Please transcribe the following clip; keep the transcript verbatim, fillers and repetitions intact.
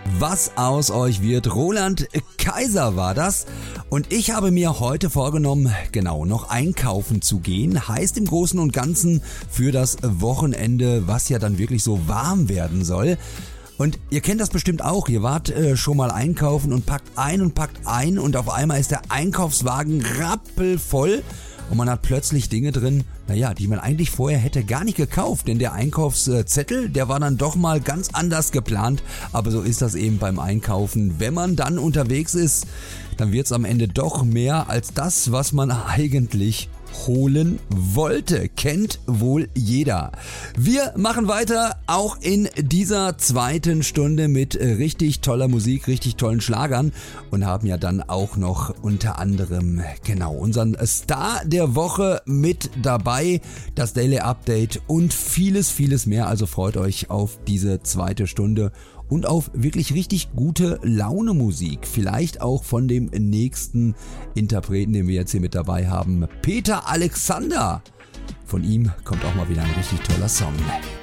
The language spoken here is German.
Was aus euch wird. Roland Kaiser war das. Und ich habe mir heute vorgenommen, genau, noch einkaufen zu gehen. Heißt im Großen und Ganzen für das Wochenende, was ja dann wirklich so warm werden soll. Und ihr kennt das bestimmt auch. Ihr wart äh, schon mal einkaufen und packt ein und packt ein und auf einmal ist der Einkaufswagen rappelvoll. Und man hat plötzlich Dinge drin, naja, die man eigentlich vorher hätte gar nicht gekauft. Denn der Einkaufszettel, der war dann doch mal ganz anders geplant. Aber so ist das eben beim Einkaufen. Wenn man dann unterwegs ist, dann wird es am Ende doch mehr als das, was man eigentlich holen wollte. Kennt wohl jeder. Wir machen weiter, auch in dieser zweiten Stunde mit richtig toller Musik, richtig tollen Schlagern und haben ja dann auch noch unter anderem, genau, unseren Star der Woche mit dabei, das Daily Update und vieles, vieles mehr. Also freut euch auf diese zweite Stunde und auf wirklich richtig gute Laune-Musik. Vielleicht auch von dem nächsten Interpreten, den wir jetzt hier mit dabei haben. Peter Alexander. Von ihm kommt auch mal wieder ein richtig toller Song.